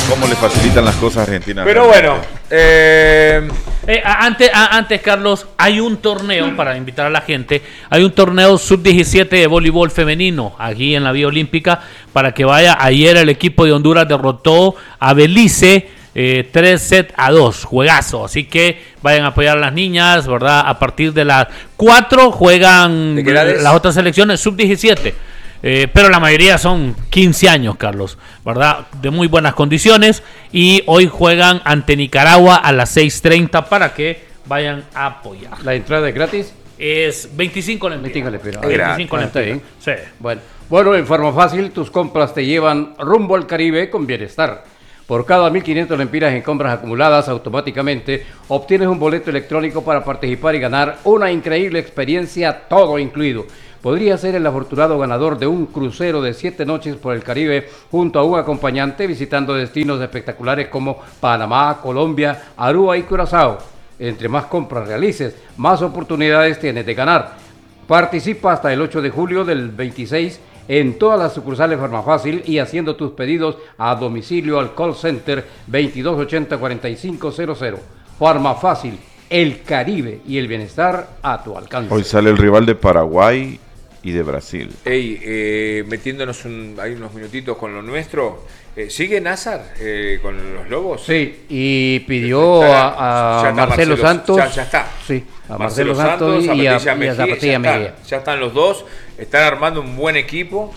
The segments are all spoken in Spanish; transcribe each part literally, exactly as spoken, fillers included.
cómo le facilitan las cosas a Argentina. Pero bueno, eh... Eh, antes, a, antes, Carlos, hay un torneo, para invitar a la gente, hay un torneo sub diecisiete de voleibol femenino, aquí en la Vía Olímpica, para que vaya. Ayer el equipo de Honduras derrotó a Belice, eh, tres sets a dos, juegazo, así que vayan a apoyar a las niñas, ¿verdad? A partir de las cuatro juegan las otras selecciones sub diecisiete. Eh, pero la mayoría son quince años, Carlos, ¿verdad? De muy buenas condiciones. Y hoy juegan ante Nicaragua a las seis treinta para que vayan a apoyar. ¿La entrada es gratis? Es veinticinco lempiras. veinticinco lempiras. Sí. Bueno. bueno, en Farmafácil tus compras te llevan rumbo al Caribe con bienestar. Por cada mil quinientas lempiras en compras acumuladas, automáticamente obtienes un boleto electrónico para participar y ganar una increíble experiencia, todo incluido. Podría ser el afortunado ganador de un crucero de siete noches por el Caribe junto a un acompañante visitando destinos espectaculares como Panamá, Colombia, Aruba y Curazao. Entre más compras realices, más oportunidades tienes de ganar. Participa hasta el ocho de julio del veintiséis en todas las sucursales Farmafácil y haciendo tus pedidos a domicilio al call center veintidós ochenta cuarenta y cinco cero cero. Farmafácil, el Caribe y el bienestar a tu alcance. Hoy sale el rival de Paraguay y de Brasil. Ey, eh, metiéndonos un, hay unos minutitos con lo nuestro. Eh, ¿Sigue Nazar eh, con los Lobos? Sí, y pidió a, a Marcelo, Marcelo Santos. Ya, ya está. Sí, a Marcelo, Marcelo Santos, Santos y a, Zapatilla y a Zapatilla Mejía. Mejía. Ya, ya están los dos. Están armando un buen equipo.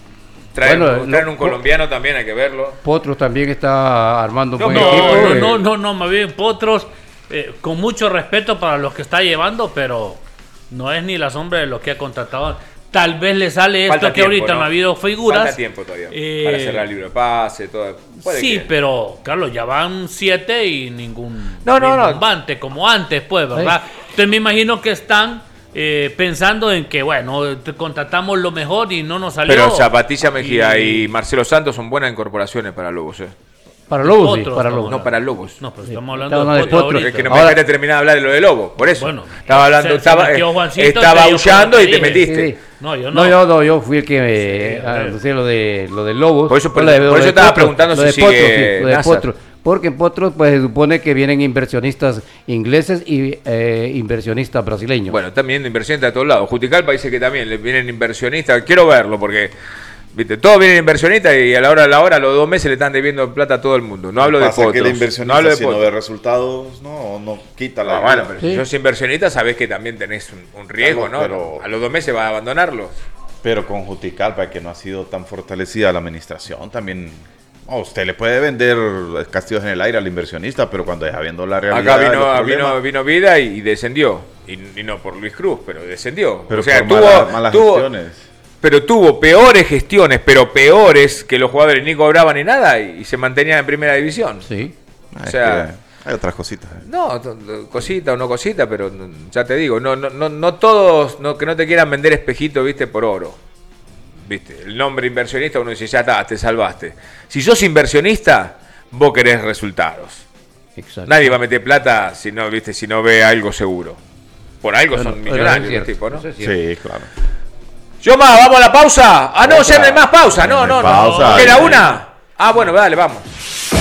Traen, bueno, traen no, un colombiano también, hay que verlo. Potros también está armando un no, buen no, equipo. No, no, no, no, más bien Potros, eh, con mucho respeto para los que está llevando, pero no es ni la sombra de lo que ha contratado. Tal vez le sale esto Falta que tiempo, ahorita ¿no? no ha habido figuras. Falta tiempo todavía eh, para cerrar el libro de pase, todo. Sí, que... pero Carlos, ya van siete y ningún no, no, no. bombante como antes, pues, ¿verdad? Sí. Entonces me imagino que están eh, pensando en que, bueno, contratamos lo mejor y no nos salió. Pero Zapatilla Mejía y, y Marcelo Santos son buenas incorporaciones para Lobos, ¿eh? Para Lobos, sí, para Lobos. No, para Lobos. No, pero estamos hablando sí, de, de Potros. Es que no me dejaste terminar de hablar de lo de Lobos, por eso. Bueno, estaba hablando, se, estaba, se Juancito, estaba aullando y te metiste. Sí, sí. No, yo no. No, yo no, yo fui el que me anuncié lo de lo de Lobos. Por eso, por, lo de, por lo eso de estaba Potros, preguntando lo si de sigue Potros, sí, lo de Nazar. Potros. Porque en Potros pues se supone que vienen inversionistas ingleses y eh, inversionistas brasileños. Bueno, están viniendo inversionistas de todos lados. Juticalpa dice que también le vienen inversionistas. Quiero verlo porque, viste, todos vienen inversionistas y a la hora a la hora, a los dos meses le están debiendo plata a todo el mundo. No hablo de Potros. Que la inversionista, no hablo de, si no ve resultados, no, no quita la. Ah, bueno, pero sí. si sos inversionista sabés que también tenés un, un riesgo, Carlos, ¿no? Pero, a los dos meses vas a abandonarlo. Pero con Juticalpa, que no ha sido tan fortalecida la administración, también. Oh, usted le puede vender castillos en el aire al inversionista, pero cuando deja viendo la realidad. Acá vino, vino, vino Vida y, y descendió. Y, y no por Luis Cruz, pero descendió. Pero o sea, por tuvo, mala, malas tuvo, gestiones. Pero tuvo peores gestiones, pero peores que los jugadores ni cobraban ni nada y, y se mantenían en primera división. Sí. Ah, o sea, hay otras cositas. No, cosita o no cosita, pero ya te digo, no, no, no, no todos, no, que no te quieran vender espejitos, viste, por oro. Viste, el nombre inversionista, uno dice, ya está, te salvaste. Si sos inversionista, vos querés resultados. Exacto. Nadie va a meter plata si no, viste, si no ve algo seguro. Por algo bueno, son millonarios los tipos, ¿no? Sí, claro. Yo más, vamos a la pausa. Ah, no, ya no hay más pausa. No, no, no. Pausa. ¿Queda una? Ah, bueno, dale, vamos.